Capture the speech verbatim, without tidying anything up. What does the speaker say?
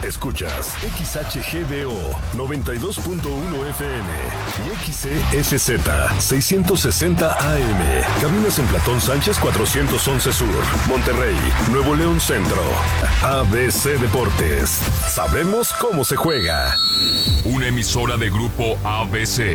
Escuchas X H G D O noventa y dos punto uno F M y X E F Z seiscientos sesenta A M. Cabinas en Platón Sánchez cuatrocientos once Sur, Monterrey, Nuevo León Centro. A B C Deportes. Sabemos cómo se juega. Una emisora de Grupo A B C.